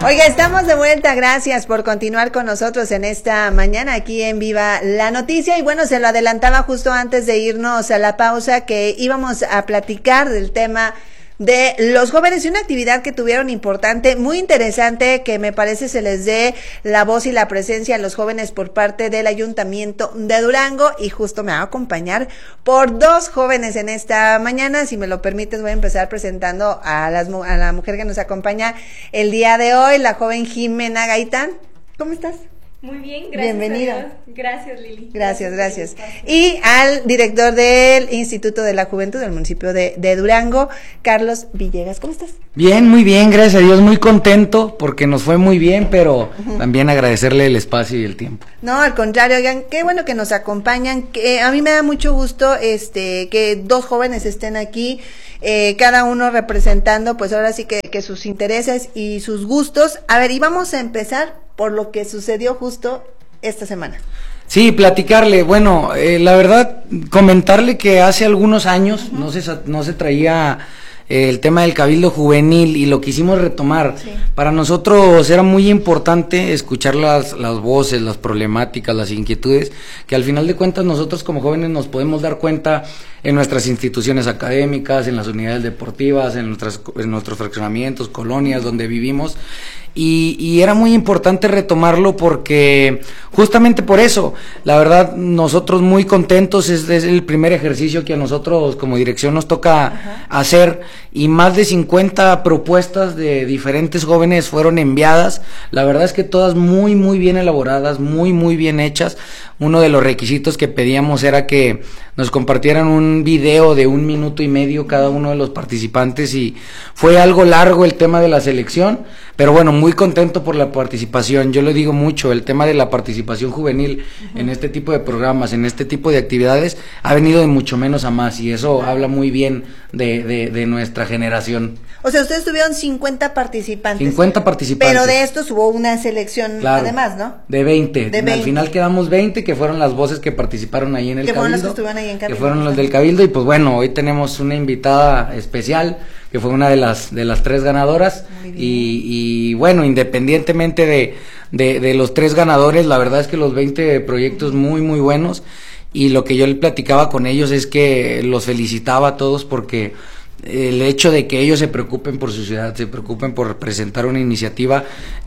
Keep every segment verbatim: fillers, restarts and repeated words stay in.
Oiga, estamos de vuelta, gracias por continuar con nosotros en esta mañana aquí en Viva la Noticia. Y bueno, se lo adelantaba justo antes de irnos a la pausa que íbamos a platicar del tema de los jóvenes y una actividad que tuvieron importante, muy interesante, que me parece se les dé la voz y la presencia a los jóvenes por parte del Ayuntamiento de Durango, y justo me va a acompañar por dos jóvenes en esta mañana. Si me lo permites, voy a empezar presentando a, las, a la mujer que nos acompaña el día de hoy, la joven Jimena Gaitán. ¿Cómo estás? Muy bien, gracias. Bienvenida. Gracias, Lili. Gracias, gracias. Y al director del Instituto de la Juventud del municipio de, de Durango, Carlos Villegas. ¿Cómo estás? Bien, muy bien, gracias a Dios, muy contento porque nos fue muy bien, pero uh-huh. también agradecerle el espacio y el tiempo. No, al contrario, oigan, qué bueno que nos acompañan, que a mí me da mucho gusto este que dos jóvenes estén aquí, eh, cada uno representando, pues ahora sí que, que sus intereses y sus gustos. A ver, y vamos a empezar por lo que sucedió justo esta semana. Sí, platicarle, bueno, eh, la verdad, comentarle que hace algunos años uh-huh. no se no se traía eh, el tema del cabildo juvenil, y lo quisimos retomar. Sí. Para nosotros era muy importante escuchar las, las voces, las problemáticas, las inquietudes, que al final de cuentas nosotros como jóvenes nos podemos dar cuenta en nuestras instituciones académicas, en las unidades deportivas, en, nuestras, en nuestros fraccionamientos, colonias donde vivimos. Y, y era muy importante retomarlo porque justamente por eso, la verdad, nosotros muy contentos, es, es el primer ejercicio que a nosotros como dirección nos toca Ajá. hacer, y más de cincuenta propuestas de diferentes jóvenes fueron enviadas. La verdad es que todas muy muy bien elaboradas, muy muy bien hechas. Uno de los requisitos que pedíamos era que nos compartieran un video de un minuto y medio cada uno de los participantes, y fue algo largo el tema de la selección, pero bueno, muy contento por la participación. Yo le digo mucho, el tema de la participación juvenil uh-huh. en este tipo de programas, en este tipo de actividades, ha venido de mucho menos a más, y eso habla muy bien de, de, de nuestra generación. O sea, ustedes tuvieron cincuenta participantes. cincuenta participantes. Pero de estos hubo una selección claro, además, ¿no? De veinte. De veinte. Al final quedamos veinte, que fueron las voces que participaron ahí en el que Cabildo. Fueron los que estuvieron ahí en Cabildo. Que fueron los del Cabildo, y pues bueno, hoy tenemos una invitada especial, que fue una de las de las tres ganadoras, y, y bueno, independientemente de, de, de los tres ganadores, la verdad es que los veinte proyectos muy muy buenos, y lo que yo le platicaba con ellos es que los felicitaba a todos porque el hecho de que ellos se preocupen por su ciudad, se preocupen por presentar una iniciativa,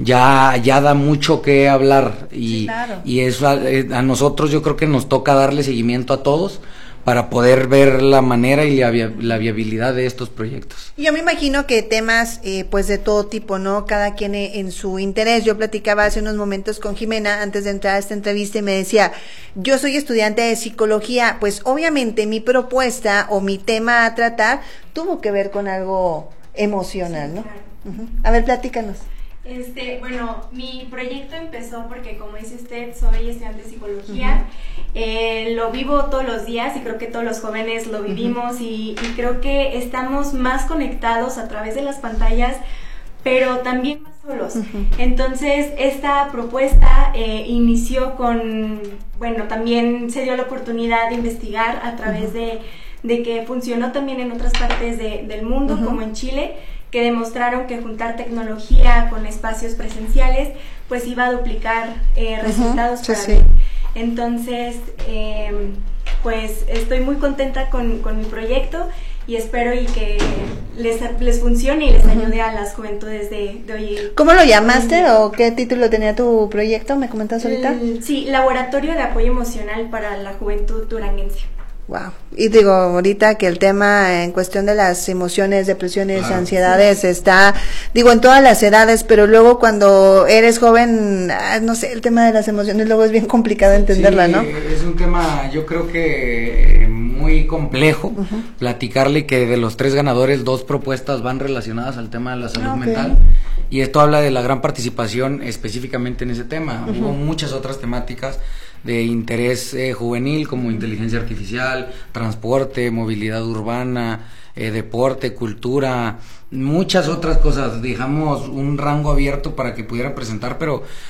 ya ya da mucho que hablar, y, sí, claro. y eso a, a nosotros yo creo que nos toca darle seguimiento a todos para poder ver la manera y la, la viabilidad de estos proyectos. Yo me imagino que temas eh, pues de todo tipo, ¿no? Cada quien en su interés. Yo platicaba hace unos momentos con Jimena antes de entrar a esta entrevista y me decía, yo soy estudiante de psicología, pues obviamente mi propuesta o mi tema a tratar tuvo que ver con algo emocional, ¿no? Sí, claro. Uh-huh. A ver, platícanos. Este, bueno, mi proyecto empezó porque, como dice usted, soy estudiante de psicología, uh-huh. eh, lo vivo todos los días, y creo que todos los jóvenes lo vivimos, uh-huh. y, y creo que estamos más conectados a través de las pantallas, pero también más solos. Uh-huh. Entonces, esta propuesta eh, inició con, bueno, también se dio la oportunidad de investigar a través uh-huh. de, de que funcionó también en otras partes de, del mundo, uh-huh. como en Chile, que demostraron que juntar tecnología con espacios presenciales pues iba a duplicar eh, resultados uh-huh, para sí, mí. Sí. Entonces, eh, pues estoy muy contenta con, con mi proyecto, y espero y que les, les funcione y les uh-huh. ayude a las juventudes de, de hoy. ¿Cómo lo llamaste o, o qué título tenía tu proyecto? ¿Me comentas ahorita? El, sí, Laboratorio de Apoyo Emocional para la Juventud Duranguense. Wow. Y digo, ahorita que el tema en cuestión de las emociones, depresiones, claro. ansiedades, está, digo, en todas las edades, pero luego cuando eres joven, no sé, el tema de las emociones luego es bien complicado entenderla, sí, ¿no? Es un tema, yo creo que muy complejo, uh-huh. platicarle que de los tres ganadores, dos propuestas van relacionadas al tema de la salud okay. mental, y esto habla de la gran participación específicamente en ese tema. Uh-huh. Hubo muchas otras temáticas de interés eh, juvenil, como inteligencia artificial, transporte, movilidad urbana, eh, deporte, cultura, muchas otras cosas. Dejamos un rango abierto para que pudieran presentar, pero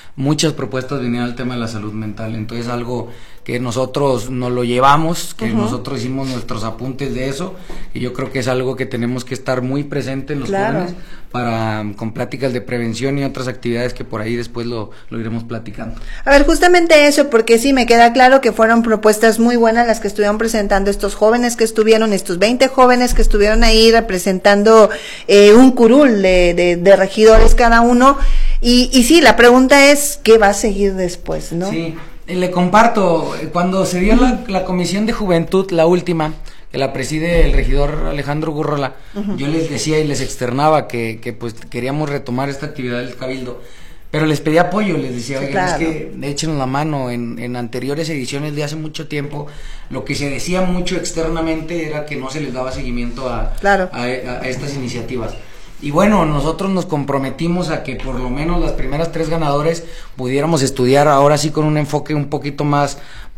muchas propuestas vinieron al tema de la salud mental. Entonces algo que nosotros nos lo llevamos, que uh-huh. nosotros hicimos nuestros apuntes de eso, y yo creo que es algo que tenemos que estar muy presente en los claro. jóvenes para con pláticas de prevención y otras actividades que por ahí después lo, lo iremos platicando. A ver, justamente eso, porque sí me queda claro que fueron propuestas muy buenas las que estuvieron presentando estos jóvenes que estuvieron, estos veinte jóvenes que estuvieron ahí representando eh, un curul de, de, de regidores cada uno, y, y sí, la pregunta es, ¿qué va a seguir después, no? Sí. Le comparto, cuando se dio la, la Comisión de Juventud, la última, que la preside el regidor Alejandro Gurrola, uh-huh. yo les decía y les externaba que, que pues queríamos retomar esta actividad del Cabildo, pero les pedí apoyo, les decía, sí, oye, claro. es que échenos la mano. En, en anteriores ediciones de hace mucho tiempo, lo que se decía mucho externamente era que no se les daba seguimiento a, claro. a, a, a estas iniciativas. Y bueno, nosotros nos comprometimos a que por lo menos las primeras tres ganadores pudiéramos estudiar ahora sí con un enfoque un poquito más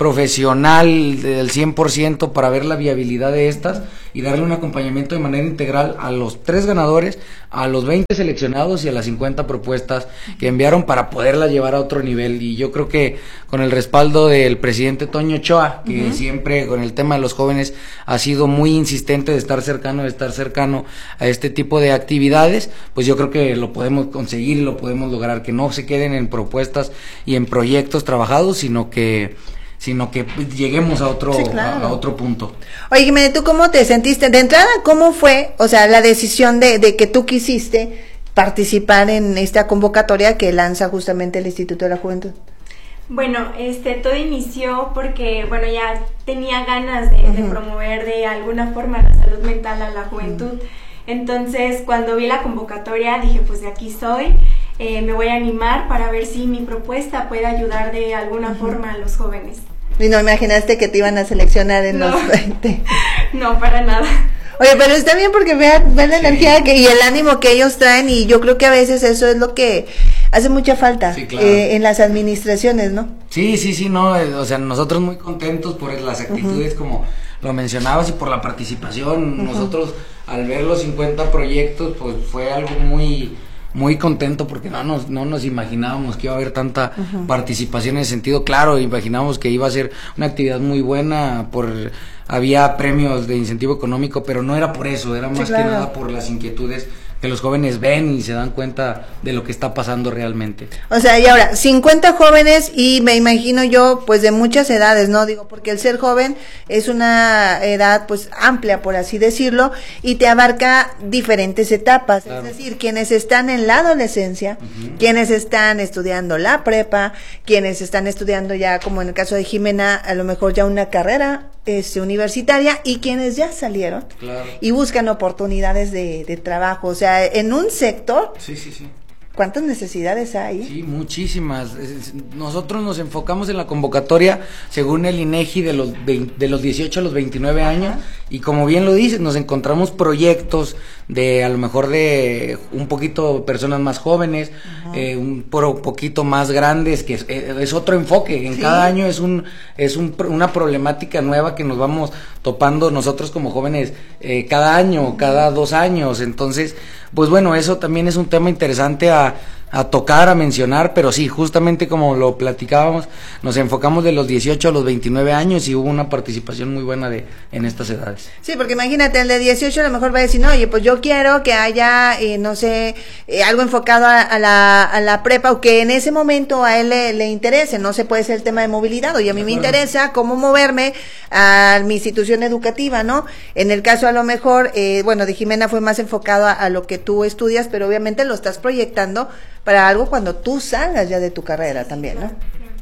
profesional del cien por ciento para ver la viabilidad de estas y darle un acompañamiento de manera integral a los tres ganadores, a los veinte seleccionados y a las cincuenta propuestas que enviaron para poderla llevar a otro nivel. Y yo creo que con el respaldo del presidente Toño Ochoa, que uh-huh. siempre con el tema de los jóvenes ha sido muy insistente de estar cercano, de estar cercano a este tipo de actividades, pues yo creo que lo podemos conseguir y lo podemos lograr, que no se queden en propuestas y en proyectos trabajados, sino que sino que lleguemos a otro sí, claro. a, a otro punto. Oye, Jiménez, ¿tú cómo te sentiste? De entrada, ¿cómo fue, o sea, la decisión de, de que tú quisiste participar en esta convocatoria que lanza justamente el Instituto de la Juventud? Bueno, este, todo inició porque, bueno, ya tenía ganas de, uh-huh. de promover de alguna forma la salud mental a la juventud. Uh-huh. Entonces, cuando vi la convocatoria, dije, pues de aquí soy. Eh, me voy a animar para ver si mi propuesta puede ayudar de alguna uh-huh. forma a los jóvenes. ¿Y no imaginaste que te iban a seleccionar en no. los veinte? No, para nada. Oye, pero está bien porque vean ve la sí. energía que, y el ánimo que ellos traen, y yo creo que a veces eso es lo que hace mucha falta sí, claro. eh, en las administraciones, ¿no? Sí, sí, sí, no, eh, o sea, nosotros muy contentos por las actitudes uh-huh. como lo mencionabas y por la participación. Uh-huh. Nosotros al ver los cincuenta proyectos, pues fue algo muy... muy contento porque no nos, no nos imaginábamos que iba a haber tanta uh-huh. participación en ese sentido. Claro, imaginábamos que iba a ser una actividad muy buena, por había premios de incentivo económico, pero no era por eso, era más sí, claro. que nada por las inquietudes que los jóvenes ven y se dan cuenta de lo que está pasando realmente. O sea, y ahora, cincuenta jóvenes, y me imagino yo, pues de muchas edades, ¿no? Digo, porque el ser joven es una edad, pues, amplia, por así decirlo, y te abarca diferentes etapas, claro. es decir, quienes están en la adolescencia, uh-huh. quienes están estudiando la prepa, quienes están estudiando ya, como en el caso de Jimena, a lo mejor ya una carrera este, universitaria, y quienes ya salieron claro. y buscan oportunidades de, de trabajo. O sea, en un sector, sí, sí, sí. ¿cuántas necesidades hay? Sí, muchísimas. Nosotros nos enfocamos en la convocatoria según el INEGI de los veinte, de los dieciocho a los veintinueve años, y como bien lo dices, nos encontramos proyectos de a lo mejor de un poquito personas más jóvenes, eh, un po poquito más grandes, que es, es otro enfoque. En sí. cada año es un es un, una problemática nueva que nos vamos topando nosotros como jóvenes eh, cada año, uh-huh. cada dos años. Entonces, pues bueno, eso también es un tema interesante a, a tocar, a mencionar, pero sí, justamente como lo platicábamos, nos enfocamos de los dieciocho a los veintinueve años y hubo una participación muy buena de en estas edades. Sí, porque imagínate, el de dieciocho a lo mejor va a decir, no, oye, pues yo quiero que haya, eh, no sé, eh, algo enfocado a, a, la, a la prepa, o que en ese momento a él le, le interese, no se puede ser el tema de movilidad, oye, a mí me interesa cómo moverme a mi institución educativa, ¿no? En el caso a lo mejor, eh, bueno, de Jimena fue más enfocado a, a lo que tú estudias, pero obviamente lo estás proyectando para algo cuando tú salgas ya de tu carrera también, ¿no?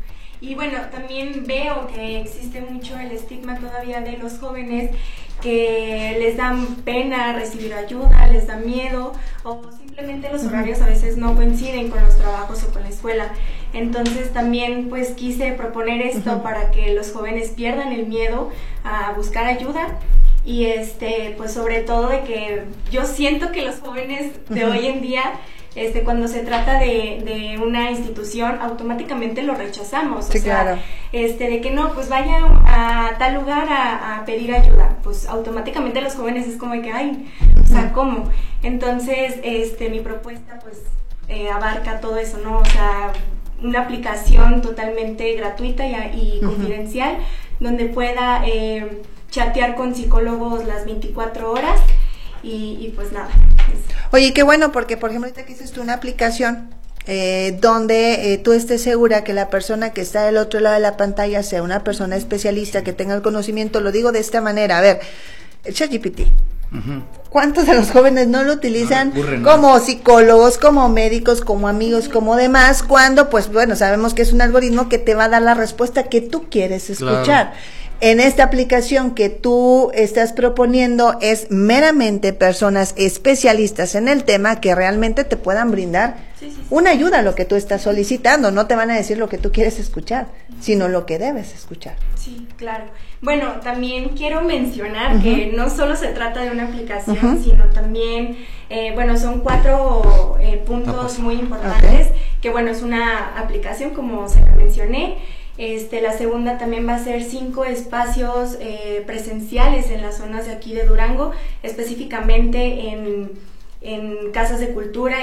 Y bueno, también veo que existe mucho el estigma todavía de los jóvenes, que les dan pena recibir ayuda, les da miedo, o simplemente los horarios a veces no coinciden con los trabajos o con la escuela. Entonces también pues quise proponer esto uh-huh. para que los jóvenes pierdan el miedo a buscar ayuda. Y este, pues sobre todo de que yo siento que los jóvenes de uh-huh. hoy en día, este, cuando se trata de, de una institución, automáticamente lo rechazamos. Sí, o sea, claro. este, de que no, pues vaya a tal lugar a, a pedir ayuda. Pues automáticamente los jóvenes es como de que, ay, uh-huh. o sea, ¿cómo? Entonces, este, mi propuesta, pues, eh, abarca todo eso, ¿no? O sea, una aplicación totalmente gratuita y, y uh-huh. confidencial, donde pueda eh, chatear con psicólogos las veinticuatro horas y, y pues nada. Oye, qué bueno, porque por ejemplo ahorita que dices tú una aplicación eh, donde eh, tú estés segura que la persona que está del otro lado de la pantalla sea una persona especialista que tenga el conocimiento. Lo digo de esta manera, a ver, el ChatGPT. Uh-huh. ¿Cuántos de los jóvenes no lo utilizan no como más. psicólogos, como médicos, como amigos, como demás? Cuando, pues bueno, sabemos que es un algoritmo que te va a dar la respuesta que tú quieres escuchar. Claro. En esta aplicación que tú estás proponiendo es meramente personas especialistas en el tema que realmente te puedan brindar sí, sí, sí. una ayuda a lo que tú estás solicitando. No te van a decir lo que tú quieres escuchar, sino lo que debes escuchar. Sí, claro. Bueno, también quiero mencionar uh-huh. que no solo se trata de una aplicación, uh-huh. sino también, eh, bueno, son cuatro eh, puntos muy importantes, okay. que bueno, es una aplicación como se la mencioné. Este, la segunda también va a ser cinco espacios eh, presenciales en las zonas de aquí de Durango, específicamente en, en casas de cultura